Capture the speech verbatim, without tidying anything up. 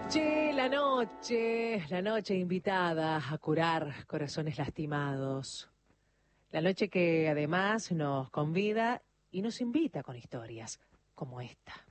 noche, la noche, la noche invitada a curar corazones lastimados. La noche que además nos convida y nos invita con historias como esta.